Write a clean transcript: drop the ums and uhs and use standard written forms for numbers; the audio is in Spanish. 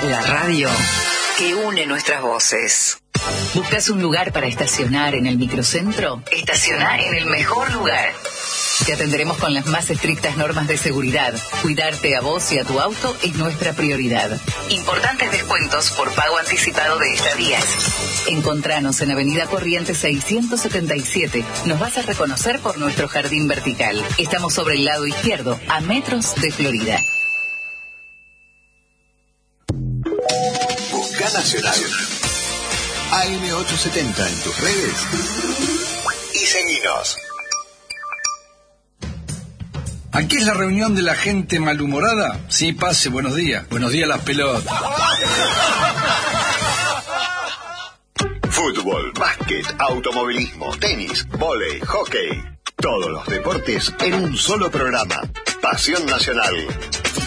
La radio que une nuestras voces. ¿Buscas un lugar para estacionar en el microcentro? Estaciona en el mejor lugar. Te atenderemos con las más estrictas normas de seguridad. Cuidarte a vos y a tu auto es nuestra prioridad. Importantes descuentos por pago anticipado de estadías. Encontranos en Avenida Corrientes 677. Nos vas a reconocer por nuestro jardín vertical. Estamos sobre el lado izquierdo, a metros de Florida. Busca Nacional. AM870 en tus redes. Y seguinos. ¿Aquí es la reunión de la gente malhumorada? Sí, pase, buenos días. Buenos días las pelotas. Fútbol, básquet, automovilismo, tenis, vóley, hockey. Todos los deportes en un solo programa. Pasión Nacional.